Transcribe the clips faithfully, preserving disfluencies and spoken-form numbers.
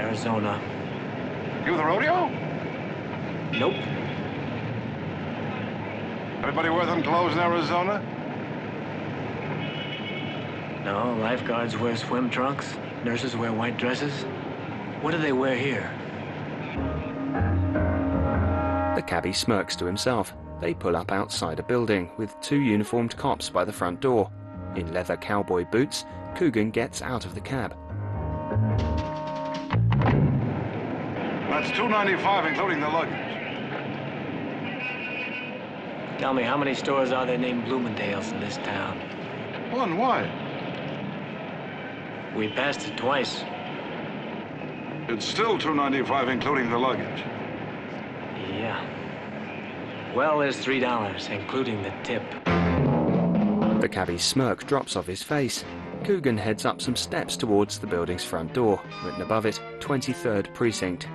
Arizona. You the rodeo? Nope. Everybody wear them clothes in Arizona? No, lifeguards wear swim trunks. Nurses wear white dresses. What do they wear here? The cabbie smirks to himself. They pull up outside a building with two uniformed cops by the front door. In leather cowboy boots, Coogan gets out of the cab. That's two ninety-five, including the luggage. Tell me, how many stores are there named Bloomingdale's in this town? One, why? We passed it twice. It's still two ninety-five, including the luggage. Yeah. Well, there's three dollars, including the tip. The cabbie's smirk drops off his face. Coogan heads up some steps towards the building's front door. Written above it, twenty-third Precinct.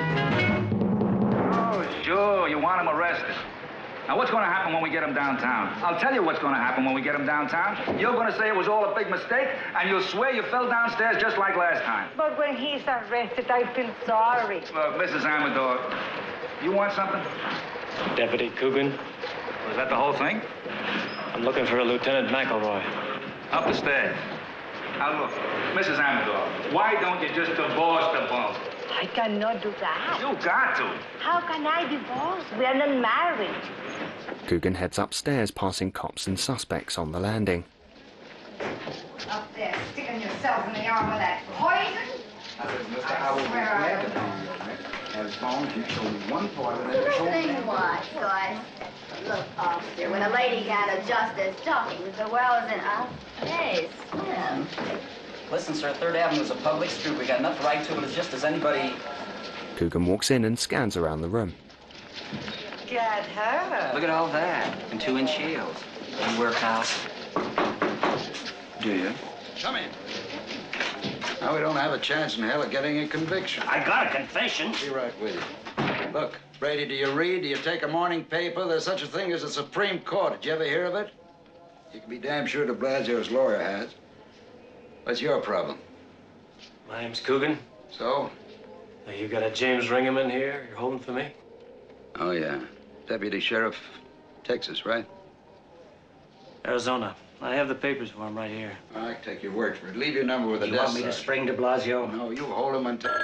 Oh, sure, you want him arrested. Now, what's going to happen when we get him downtown? I'll tell you what's going to happen when we get him downtown. You're going to say it was all a big mistake, and you'll swear you fell downstairs just like last time. But when he's arrested, I feel sorry. Look, Missus Amador, you want something? Deputy Coogan, Was that the whole thing? I'm looking for a Lieutenant McElroy. Up the stairs. Now, look, Missus Amador, why don't you just divorce the bum? I cannot do that. You got to. How can I divorce? We are not married. Coogan heads upstairs, passing cops and suspects on the landing. Up there, sticking yourself in the arm with that poison? I swear I don't know. As long as you show me one part of it. Thing what, guys? Look, officer, when a lady got a just as stockings, the world is in a hey, Slim. Listen, sir, Third Avenue's a public street. We got enough right to it as just as anybody... Coogan walks in and scans around the room. Get her. Look at all that. And two-inch heels. And workhouse. Do you? Come in. Now we don't have a chance in hell of getting a conviction. I got a confession. Be right with you. Look, Brady, do you read? Do you take a morning paper? There's such a thing as a Supreme Court. Did you ever hear of it? You can be damn sure de Blasio's lawyer has. What's your problem? My name's Coogan. So? Now, you got a James Ringerman here you're holding for me? Oh, yeah. Deputy Sheriff, Texas, right? Arizona. I have the papers for him right here. I can take your word for it. Leave your number with the You desk want me to sergeant. spring de Blasio? No, you hold him until...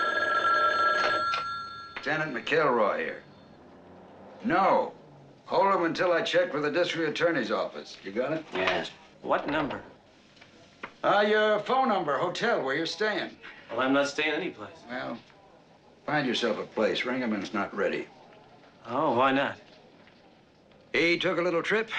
Lieutenant McElroy here. No. Hold him until I check with the district attorney's office. You got it? Yes. What number? Uh, your phone number, hotel, where you're staying. Well, I'm not staying anyplace. Well, find yourself a place. Ringerman's not ready. Oh, why not? He took a little trip.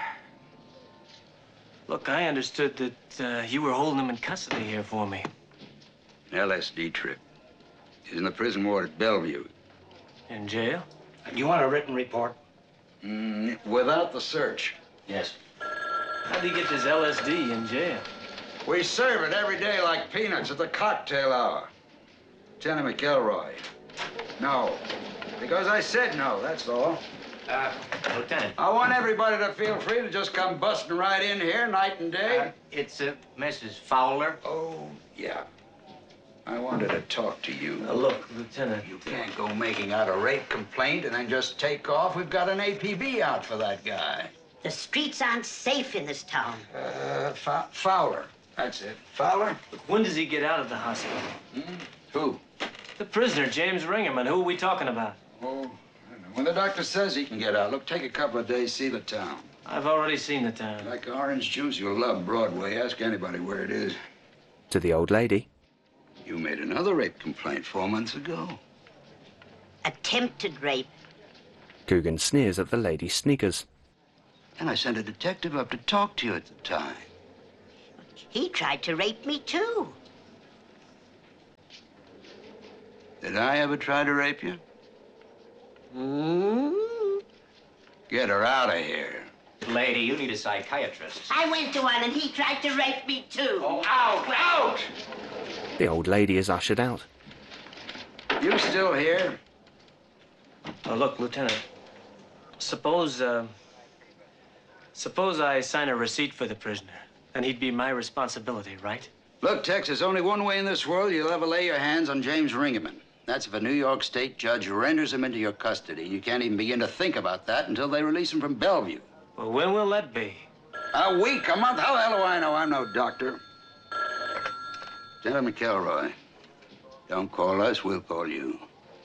Look, I understood that uh, you were holding him in custody here for me. L S D trip. He's in the prison ward at Bellevue. In jail? You want a written report? Mm, without the search. Yes. How'd he get this L S D in jail? We serve it every day like peanuts at the cocktail hour. Lieutenant McElroy. No. Because I said no, that's all. Uh, Lieutenant. I want everybody to feel free to just come busting right in here night and day. Uh, it's uh, Missus Fowler. Oh, yeah. I wanted to talk to you. Uh, look, Lieutenant. You can't go making out a rape complaint and then just take off. We've got an A P B out for that guy. The streets aren't safe in this town. Uh, F Fowler. That's it. Fowler? Look, when does he get out of the hospital? Hmm? Who? The prisoner, James Ringerman. Who are we talking about? Oh, I don't know. When the doctor says he can get out, look, take a couple of days, see the town. I've already seen the town. Like orange juice, you'll love Broadway. Ask anybody where it is. To the old lady. You made another rape complaint four months ago. Attempted rape. Coogan sneers at the lady's sneakers. And I sent a detective up to talk to you at the time. He tried to rape me, too. Did I ever try to rape you? Mm. Get her out of here. Lady, you need a psychiatrist. I went to one, and he tried to rape me, too. Oh, out, out! The old lady is ushered out. You still here? Oh, look, Lieutenant. Suppose, uh, suppose I sign a receipt for the prisoner. Then he'd be my responsibility, right? Look, Tex, there's only one way in this world you'll ever lay your hands on James Ringerman. That's if a New York State judge renders him into your custody. You can't even begin to think about that until they release him from Bellevue. Well, when will that be? A week, a month, how the hell do I know? I'm no doctor. Lieutenant McElroy, don't call us, we'll call you.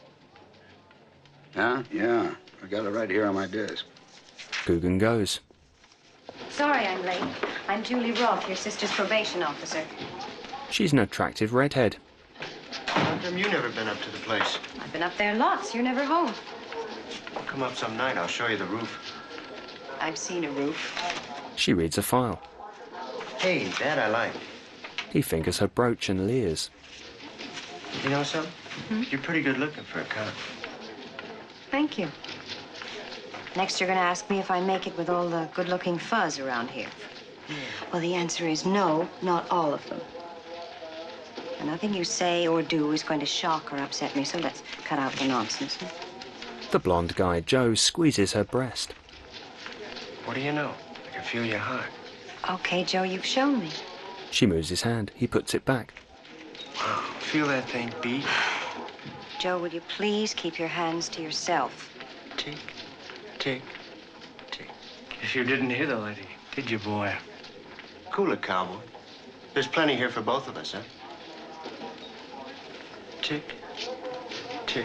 Huh? Yeah, I got it right here on my desk. Coogan goes. Sorry I'm late. I'm Julie Roth, your sister's probation officer. She's an attractive redhead. How come you never been up to the place? I've been up there lots. You're never home. Come up some night, I'll show you the roof. I've seen a roof. She reads a file. Hey, that I like. He fingers her brooch and leers. You know something? Hmm? You're pretty good looking for a cop. Thank you. Next, you're going to ask me if I make it with all the good-looking fuzz around here. Yeah. Well, the answer is no, not all of them. And nothing you say or do is going to shock or upset me, so let's cut out the nonsense. Huh? The blonde guy, Joe, squeezes her breast. What do you know? I can feel your heart. Okay, Joe, you've shown me. She moves his hand. He puts it back. Wow, feel that thing beat? Joe, will you please keep your hands to yourself? Tick, tick, tick. Guess you didn't hear the lady, did you, boy? Cool it, cowboy. There's plenty here for both of us, huh? Tick, tick,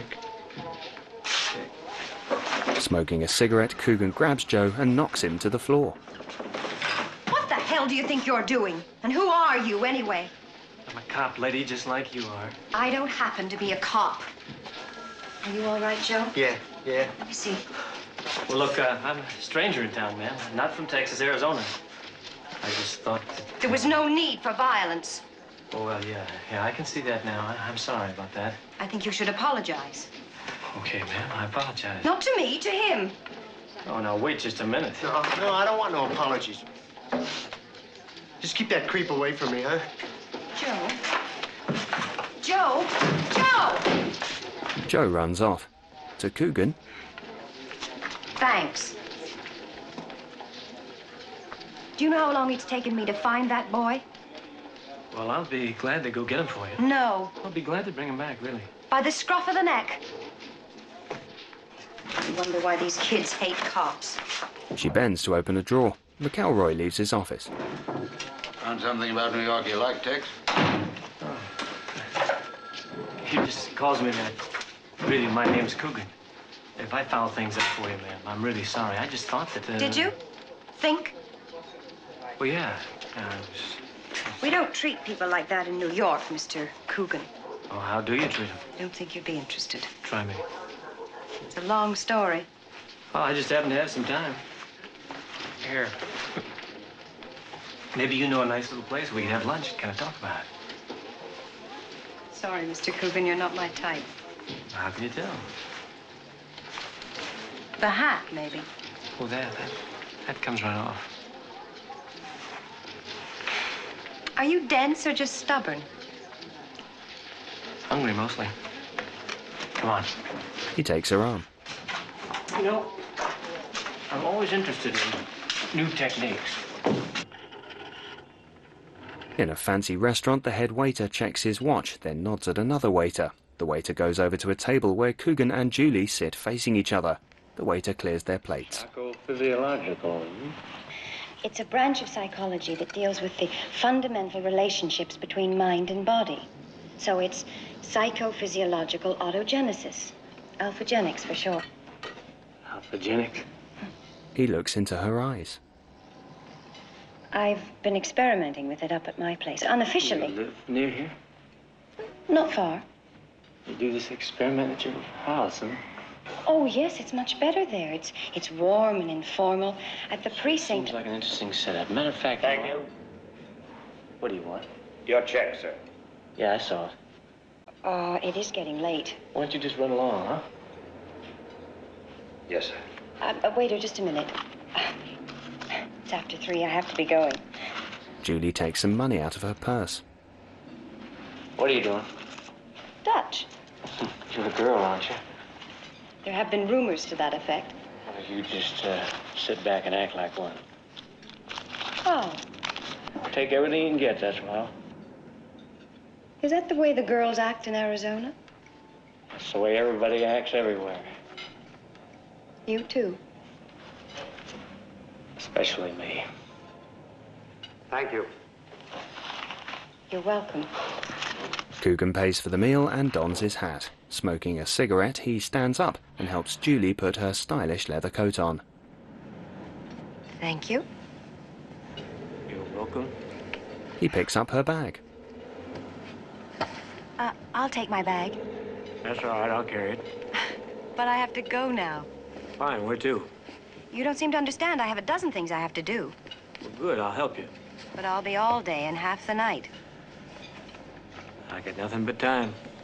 tick. Smoking a cigarette, Coogan grabs Joe and knocks him to the floor. What the hell do you think you're doing? And who are you, anyway? I'm a cop, lady, just like you are. I don't happen to be a cop. Are you all right, Joe? Yeah, yeah. Let me see. Well, look, uh, I'm a stranger in town, man. I'm not from Texas, Arizona. I just thought... That... There was no need for violence. Oh, well, yeah. Yeah, I can see that now. I I'm sorry about that. I think you should apologize. Okay, ma'am, I apologize. Not to me, to him. Oh, now, wait just a minute. No, no, I don't want no apologies. Just keep that creep away from me, huh? Joe? Joe? Joe! Joe runs off. To Coogan. Thanks. Do you know how long it's taken me to find that boy? Well, I'll be glad to go get him for you. No. I'll be glad to bring him back, really. By the scruff of the neck. I wonder why these kids hate cops. She bends to open a drawer. McElroy leaves his office. Found something about New York you like, Tex? Oh. He just calls me that. Really, my name's Coogan. If I foul things up for you, ma'am, I'm really sorry. I just thought that... Uh... Did you? Think? Well, yeah. yeah I was... We don't treat people like that in New York, Mister Coogan. Oh, how do you treat them? I don't think you'd be interested. Try me. It's a long story. Oh, I just happen to have some time. Here. Maybe you know a nice little place we can have lunch and kind of talk about it. Sorry, Mister Coogan, you're not my type. How can you tell? The hat, maybe. Oh, that, that, that comes right off. Are you dense or just stubborn? Hungry, mostly. Come on. He takes her arm. You know, I'm always interested in new techniques. In a fancy restaurant, the head waiter checks his watch, then nods at another waiter. The waiter goes over to a table where Coogan and Julie sit facing each other. The waiter clears their plates. Psychophysiological. It's a branch of psychology that deals with the fundamental relationships between mind and body. So it's psychophysiological autogenesis. Alphagenics, for short. Alphagenic? He looks into her eyes. I've been experimenting with it up at my place, unofficially. You live near here? Not far. You do this experiment at your house, huh? Oh, yes, it's much better there. It's it's warm and informal. At the precinct... Seems like an interesting setup. Matter of fact... Thank you. What do you want? Your check, sir. Yeah, I saw it. Uh, it is getting late. Why don't you just run along, huh? Yes, sir. Uh, uh, waiter, just a minute. Uh, it's after three. I have to be going. Julie takes some money out of her purse. What are you doing? Dutch. You're a girl, aren't you? There have been rumors to that effect. Well, you just uh, sit back and act like one. Oh. Take everything you can get, that's all. Is that the way the girls act in Arizona? That's the way everybody acts everywhere. You too. Especially me. Thank you. You're welcome. Coogan pays for the meal and dons his hat. Smoking a cigarette, he stands up and helps Julie put her stylish leather coat on. Thank you. You're welcome. He picks up her bag. Uh, I'll take my bag. That's all right, I'll carry it. But I have to go now. Fine, where to? You don't seem to understand. I have a dozen things I have to do. Well, good, I'll help you. But I'll be all day and half the night. I got nothing but time.